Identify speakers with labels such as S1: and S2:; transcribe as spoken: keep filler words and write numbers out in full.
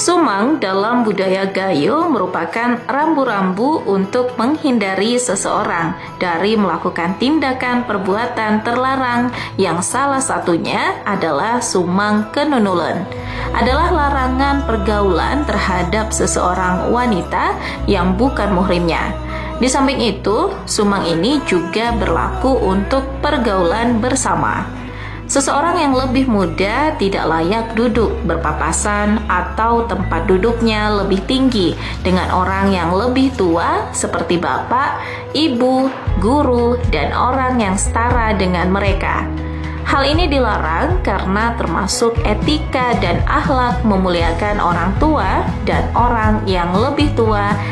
S1: Sumang dalam budaya Gayo merupakan rambu-rambu untuk menghindari seseorang dari melakukan tindakan perbuatan terlarang yang salah satunya adalah sumang kenunulen. Adalah larangan pergaulan terhadap seseorang wanita yang bukan muhrimnya. Di samping itu, sumang ini juga berlaku untuk pergaulan bersama. Seseorang yang lebih muda tidak layak duduk berpapasan atau tempat duduknya lebih tinggi dengan orang yang lebih tua seperti bapak, ibu, guru, dan orang yang setara dengan mereka. Hal ini dilarang karena termasuk etika dan akhlak memuliakan orang tua dan orang yang lebih tua